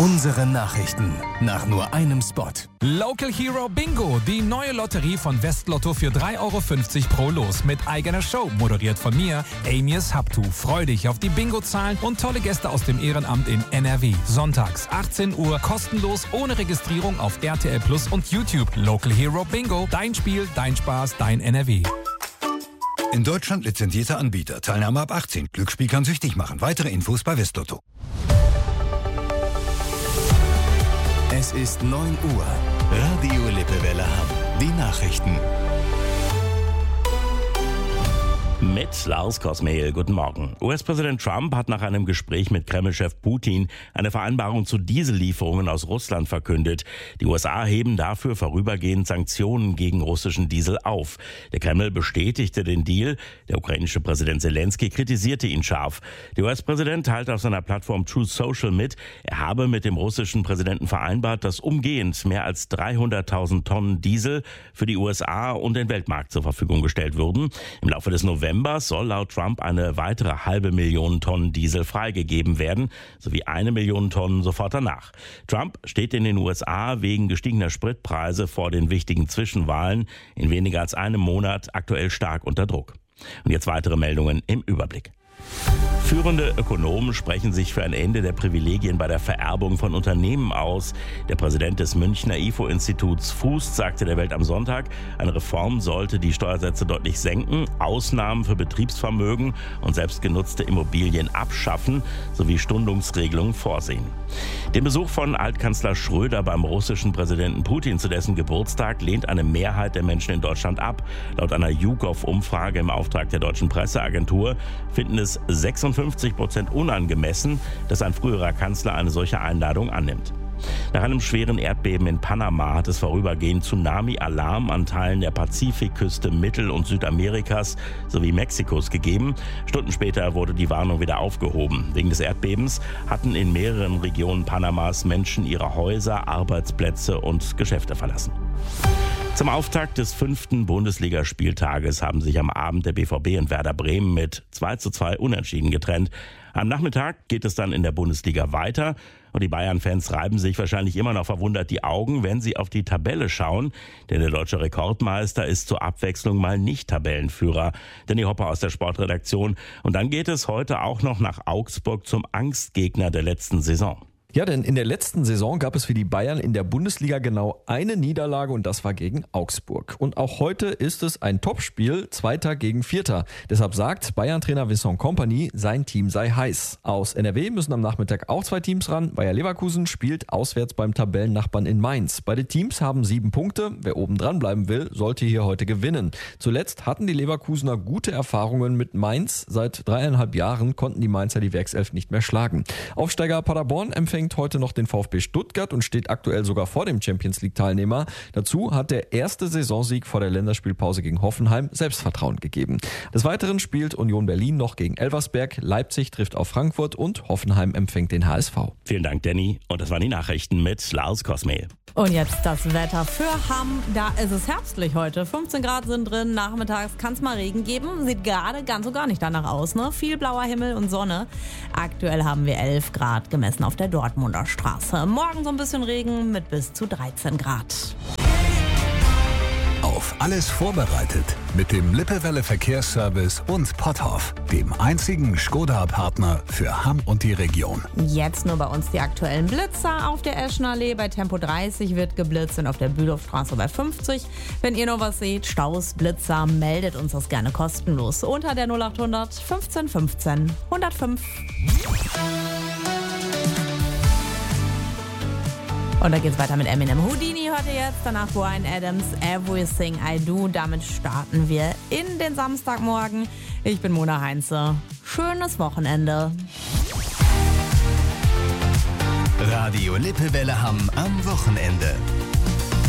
Unsere Nachrichten nach nur einem Spot. Local Hero Bingo, die neue Lotterie von Westlotto für 3,50 € pro Los mit eigener Show, moderiert von mir, Amias Habtu. Freu dich auf die Bingo-Zahlen und tolle Gäste aus dem Ehrenamt in NRW. Sonntags 18 Uhr, kostenlos, ohne Registrierung auf RTL Plus und YouTube. Local Hero Bingo, dein Spiel, dein Spaß, dein NRW. In Deutschland lizenzierter Anbieter. Teilnahme ab 18. Glücksspiel kann süchtig machen. Weitere Infos bei Westlotto. Es ist 9 Uhr. Radio Lippewelle Hamm. Die Nachrichten. Mit Lars Kosmehl, guten Morgen. US-Präsident Trump hat nach einem Gespräch mit Kreml-Chef Putin eine Vereinbarung zu Diesellieferungen aus Russland verkündet. Die USA heben dafür vorübergehend Sanktionen gegen russischen Diesel auf. Der Kreml bestätigte den Deal. Der ukrainische Präsident Zelensky kritisierte ihn scharf. Der US-Präsident teilte auf seiner Plattform Truth Social mit, er habe mit dem russischen Präsidenten vereinbart, dass umgehend mehr als 300.000 Tonnen Diesel für die USA und den Weltmarkt zur Verfügung gestellt würden. Im Laufe des Novembers soll laut Trump eine weitere 500.000 Tonnen Diesel freigegeben werden, sowie 1 Million Tonnen sofort danach. Trump steht in den USA wegen gestiegener Spritpreise vor den wichtigen Zwischenwahlen in weniger als einem Monat aktuell stark unter Druck. Und jetzt weitere Meldungen im Überblick. Führende Ökonomen sprechen sich für ein Ende der Privilegien bei der Vererbung von Unternehmen aus. Der Präsident des Münchner IFO-Instituts Fuß sagte der Welt am Sonntag, eine Reform sollte die Steuersätze deutlich senken, Ausnahmen für Betriebsvermögen und selbstgenutzte Immobilien abschaffen sowie Stundungsregelungen vorsehen. Den Besuch von Altkanzler Schröder beim russischen Präsidenten Putin zu dessen Geburtstag lehnt eine Mehrheit der Menschen in Deutschland ab. Laut einer YouGov-Umfrage im Auftrag der deutschen Presseagentur finden es 56% unangemessen, dass ein früherer Kanzler eine solche Einladung annimmt. Nach einem schweren Erdbeben in Panama hat es vorübergehend Tsunami-Alarm an Teilen der Pazifikküste Mittel- und Südamerikas sowie Mexikos gegeben. Stunden später wurde die Warnung wieder aufgehoben. Wegen des Erdbebens hatten in mehreren Regionen Panamas Menschen ihre Häuser, Arbeitsplätze und Geschäfte verlassen. Zum Auftakt des 5. Bundesligaspieltages haben sich am Abend der BVB und Werder Bremen mit 2:2 unentschieden getrennt. Am Nachmittag geht es dann in der Bundesliga weiter und die Bayern-Fans reiben sich wahrscheinlich immer noch verwundert die Augen, wenn sie auf die Tabelle schauen, denn der deutsche Rekordmeister ist zur Abwechslung mal nicht Tabellenführer. Danny Hopper aus der Sportredaktion. Und dann geht es heute auch noch nach Augsburg zum Angstgegner der letzten Saison. Ja, denn in der letzten Saison gab es für die Bayern in der Bundesliga genau eine Niederlage und das war gegen Augsburg. Und auch heute ist es ein Topspiel, Zweiter gegen Vierter. Deshalb sagt Bayern-Trainer Vincent Kompany, sein Team sei heiß. Aus NRW müssen am Nachmittag auch 2 Teams ran. Bayer Leverkusen spielt auswärts beim Tabellennachbarn in Mainz. Beide Teams haben 7 Punkte. Wer oben dran bleiben will, sollte hier heute gewinnen. Zuletzt hatten die Leverkusener gute Erfahrungen mit Mainz. Seit 3,5 Jahren konnten die Mainzer die Werkself nicht mehr schlagen. Aufsteiger Paderborn empfängt heute noch den VfB Stuttgart und steht aktuell sogar vor dem Champions-League-Teilnehmer. Dazu hat der erste Saisonsieg vor der Länderspielpause gegen Hoffenheim Selbstvertrauen gegeben. Des Weiteren spielt Union Berlin noch gegen Elversberg, Leipzig trifft auf Frankfurt und Hoffenheim empfängt den HSV. Vielen Dank, Danny. Und das waren die Nachrichten mit Lars Kosmehl. Und jetzt das Wetter für Hamm. Da ist es herbstlich heute. 15 Grad sind drin. Nachmittags kann es mal Regen geben. Sieht gerade ganz und gar nicht danach aus, ne? Viel blauer Himmel und Sonne. Aktuell haben wir 11 Grad gemessen auf der Dortmunder Straße. Morgen so ein bisschen Regen mit bis zu 13 Grad. Auf alles vorbereitet mit dem Lippewelle Verkehrsservice und Potthoff, dem einzigen Skoda-Partner für Hamm und die Region. Jetzt nur bei uns die aktuellen Blitzer. Auf der Eschenallee bei Tempo 30 wird geblitzt und auf der Bülowstraße bei 50. Wenn ihr noch was seht, Staus, Blitzer, meldet uns das gerne kostenlos. Unter der 0800 15 15 105. Und da geht's weiter mit Eminem. Houdini hört ihr jetzt, danach Bryan Adams, Everything I Do. Damit starten wir in den Samstagmorgen. Ich bin Mona Heinze. Schönes Wochenende. Radio Lippewelle Hamm am Wochenende.